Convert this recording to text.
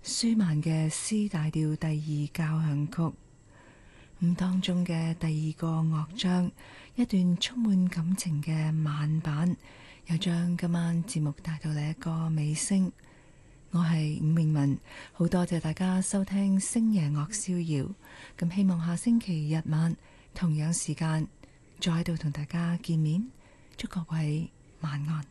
舒曼嘅 C 大調第二交響曲，咁當中嘅第二個樂章，一段充滿感情嘅慢板，又將今晚節目帶到嚟一個尾聲。我係伍詠文，好多謝大家收聽星夜樂逍遙，咁希望下星期日晚同樣時間再喺度同大家見面，祝各位晚安。